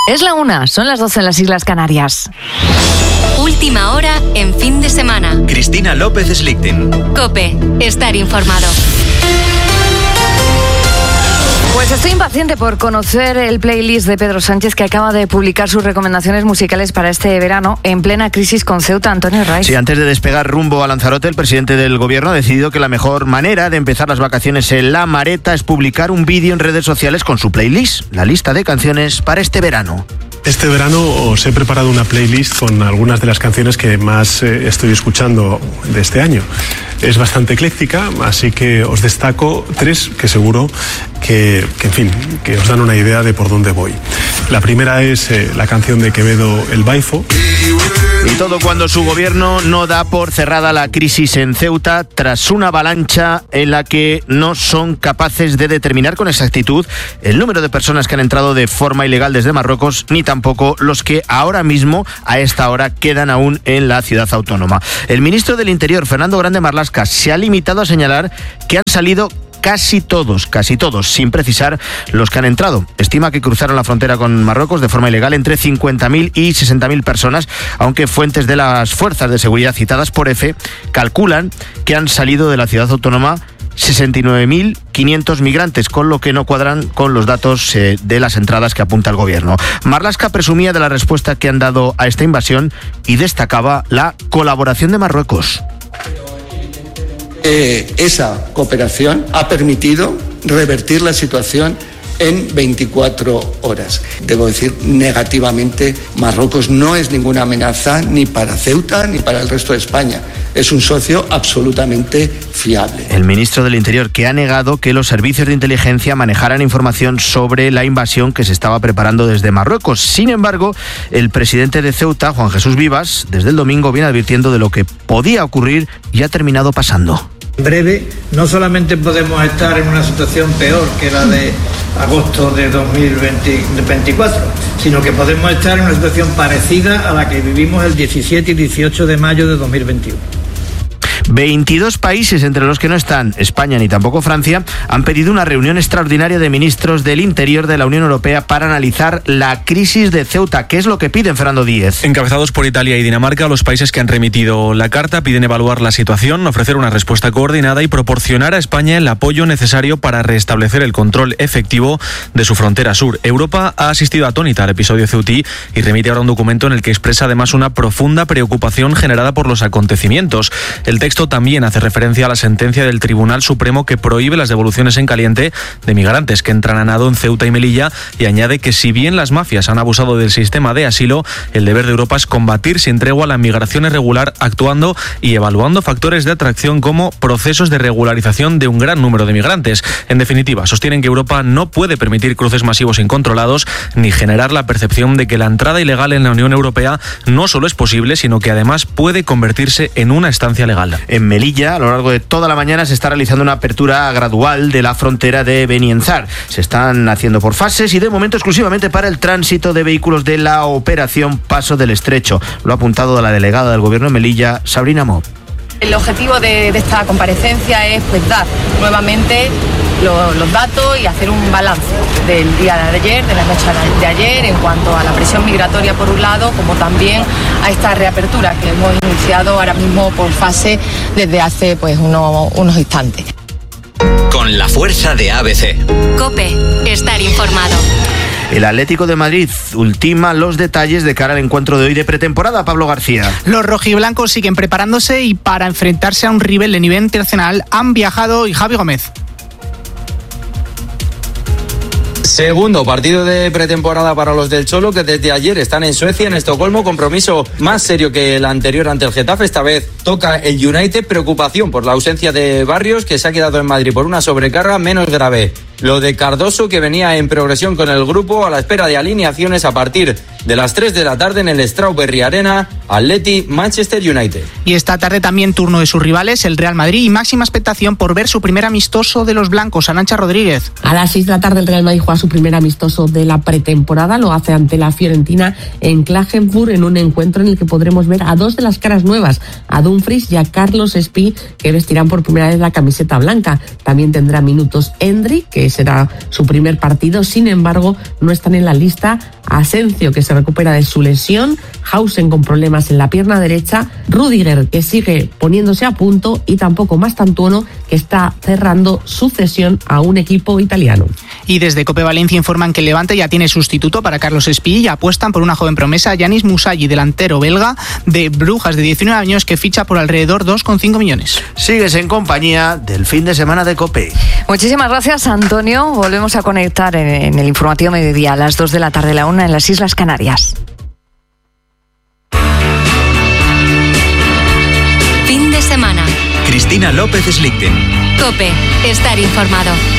Es la 1, son las 12 en las Islas Canarias. Última hora en fin de semana. Cristina López Slichting. COPE, estar informado. Pues estoy impaciente por conocer el playlist de Pedro Sánchez, que acaba de publicar sus recomendaciones musicales para este verano en plena crisis con Ceuta. Antonio Raiz. Sí, antes de despegar rumbo a Lanzarote, el presidente del gobierno ha decidido que la mejor manera de empezar las vacaciones en La Mareta es publicar un vídeo en redes sociales con su playlist, la lista de canciones para este verano. Este verano os he preparado una playlist con algunas de las canciones que más estoy escuchando de este año. Es bastante ecléctica, así que os destaco 3 que seguro que os dan una idea de por dónde voy. La primera es la canción de Quevedo, El Baifo. Y todo cuando su gobierno no da por cerrada la crisis en Ceuta tras una avalancha en la que no son capaces de determinar con exactitud el número de personas que han entrado de forma ilegal desde Marruecos, ni tampoco los que ahora mismo, a esta hora, quedan aún en la ciudad autónoma. El ministro del Interior, Fernando Grande Marlaska, se ha limitado a señalar que han salido casi todos, sin precisar los que han entrado. Estima que cruzaron la frontera con Marruecos de forma ilegal entre 50.000 y 60.000 personas, aunque fuentes de las fuerzas de seguridad citadas por EFE calculan que han salido de la ciudad autónoma 69.500 migrantes, con lo que no cuadran con los datos de las entradas que apunta el gobierno. Marlaska presumía de la respuesta que han dado a esta invasión y destacaba la colaboración de Marruecos. Esa cooperación ha permitido revertir la situación en 24 horas. Debo decir, negativamente, Marruecos no es ninguna amenaza ni para Ceuta ni para el resto de España. Es un socio absolutamente fiable. El ministro del Interior, que ha negado que los servicios de inteligencia manejaran información sobre la invasión que se estaba preparando desde Marruecos. Sin embargo, el presidente de Ceuta, Juan Jesús Vivas, desde el domingo viene advirtiendo de lo que podía ocurrir y ha terminado pasando. En breve, no solamente podemos estar en una situación peor que la de agosto de 2024, sino que podemos estar en una situación parecida a la que vivimos el 17 y 18 de mayo de 2021. 22 países, entre los que no están España ni tampoco Francia, han pedido una reunión extraordinaria de ministros del Interior de la Unión Europea para analizar la crisis de Ceuta. ¿Qué es lo que piden, Fernando Díez? Encabezados por Italia y Dinamarca, los países que han remitido la carta piden evaluar la situación, ofrecer una respuesta coordinada y proporcionar a España el apoyo necesario para restablecer el control efectivo de su frontera sur. Europa ha asistido atónita al episodio ceutí y remite ahora un documento en el que expresa además una profunda preocupación generada por los acontecimientos. El texto también hace referencia a la sentencia del Tribunal Supremo que prohíbe las devoluciones en caliente de migrantes que entran a nado en Ceuta y Melilla, y añade que si bien las mafias han abusado del sistema de asilo, el deber de Europa es combatir sin tregua la migración irregular, actuando y evaluando factores de atracción como procesos de regularización de un gran número de migrantes. En definitiva, sostienen que Europa no puede permitir cruces masivos incontrolados ni generar la percepción de que la entrada ilegal en la Unión Europea no solo es posible, sino que además puede convertirse en una estancia legal. En Melilla, a lo largo de toda la mañana, se está realizando una apertura gradual de la frontera de Benienzar. Se están haciendo por fases y de momento exclusivamente para el tránsito de vehículos de la operación Paso del Estrecho. Lo ha apuntado la delegada del Gobierno de Melilla, Sabrina Mob. El objetivo de esta comparecencia es dar nuevamente los datos y hacer un balance del día de ayer, de la noche de ayer, en cuanto a la presión migratoria por un lado, como también a esta reapertura que hemos iniciado ahora mismo por fase desde hace unos instantes. Con la fuerza de ABC. COPE, estar informado. El Atlético de Madrid ultima los detalles de cara al encuentro de hoy de pretemporada. Pablo García. Los rojiblancos siguen preparándose y para enfrentarse a un rival de nivel internacional han viajado y Javi Gómez. Segundo partido de pretemporada para los del Cholo, que desde ayer están en Suecia, en Estocolmo. Compromiso más serio que el anterior ante el Getafe. Esta vez toca el United. Preocupación por la ausencia de Barrios, que se ha quedado en Madrid por una sobrecarga menos grave. Lo de Cardoso, que venía en progresión con el grupo, a la espera de alineaciones a partir de las 3 de la tarde en el Strawberry Arena. Atleti, Manchester United. Y esta tarde también turno de sus rivales, el Real Madrid, y máxima expectación por ver su primer amistoso de los blancos. Arantxa Rodríguez. A las 6 de la tarde el Real Madrid juega su primer amistoso de la pretemporada. Lo hace ante la Fiorentina en Klagenfurt, en un encuentro en el que podremos ver a dos de las caras nuevas, a Dumfries y a Carlos Espí, que vestirán por primera vez la camiseta blanca. También tendrá minutos Endrick, que que será su primer partido. Sin embargo, no están en la lista Asencio, que se recupera de su lesión, Hausen con problemas en la pierna derecha, Rüdiger, que sigue poniéndose a punto, y tampoco Mastantuono, que está cerrando su cesión a un equipo italiano. Y desde COPE Valencia informan que el Levante ya tiene sustituto para Carlos Espí y apuestan por una joven promesa, Yanis Musayi, delantero belga de Brujas, de 19 años, que ficha por alrededor 2,5 millones. Sigues en compañía del fin de semana de COPE. Muchísimas gracias, Antonio. Volvemos a conectar en el informativo mediodía a las 2 de la tarde, la 1 en las Islas Canarias. Fin de semana. Cristina López Slichting. COPE. Estar informado.